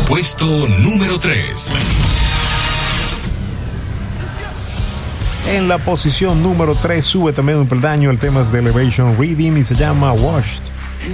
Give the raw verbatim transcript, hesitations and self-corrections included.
Puesto número tres. En la posición número tres sube también un peldaño. El tema es de Elevation Reading y se llama Washed.